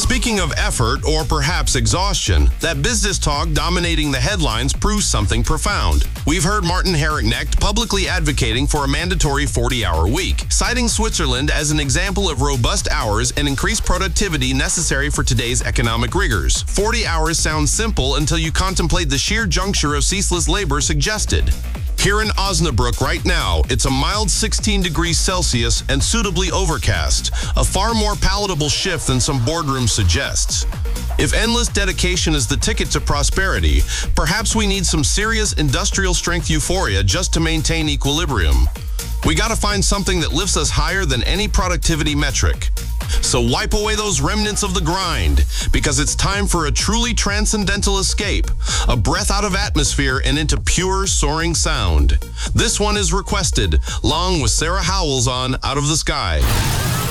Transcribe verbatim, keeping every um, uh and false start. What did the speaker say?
Speaking of effort or perhaps exhaustion, that business talk dominating the headlines proves something profound. We've heard Martin Herrenknecht publicly advocating for a mandatory forty-hour week, citing Switzerland as an example of robust hours and increased productivity necessary for today's economic rigors. forty hours sounds simple until you contemplate the sheer juncture of ceaseless labor suggested. Here in Osnabrück right now, it's a mild sixteen degrees Celsius and suitably overcast, a far more palatable shift than some boardroom suggests. If endless dedication is the ticket to prosperity, perhaps we need some serious industrial strength euphoria just to maintain equilibrium. We gotta find something that lifts us higher than any productivity metric. So wipe away those remnants of the grind, because it's time for a truly transcendental escape, a breath out of atmosphere and into pure soaring sound. This one is requested, along with Sarah Howells on Out of the Sky.